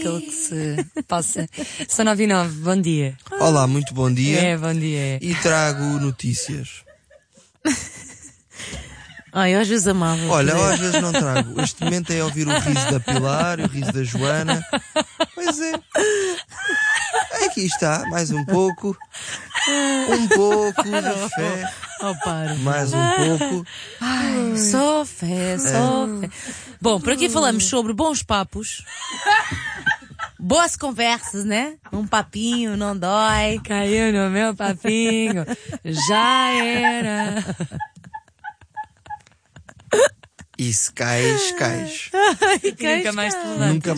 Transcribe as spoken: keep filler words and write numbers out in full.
aquele que se passa. São nove e nove, bom dia. Olá, muito bom dia. É, bom dia. E trago notícias. Ai, às vezes amava. Olha, eu às vezes não trago. Este momento é ouvir o riso da Pilar e o riso da Joana. Pois é. Aqui está, mais um pouco. Um pouco de fé. Oh, para. Mais um pouco. Ai, só fé, só fé. Bom, por aqui falamos sobre bons papos. Boas conversas, né? Um papinho não dói. Caiu no meu papinho. Já era. E se cais, cais. E nunca mais te levantas. Nunca